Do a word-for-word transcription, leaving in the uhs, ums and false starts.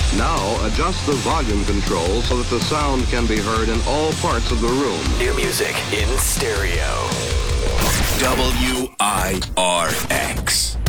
Now adjust the volume control so that the sound can be heard in all parts of the room. New music in stereo. W I R X.